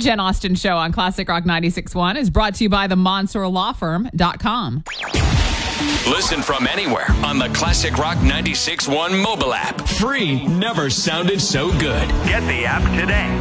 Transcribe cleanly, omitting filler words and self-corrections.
Jen Austen Show on Classic Rock 96.1 is brought to you by the MonsourLawFirm.com. Listen from anywhere on the Classic Rock 96.1 mobile app. Free never sounded so good. Get the app today.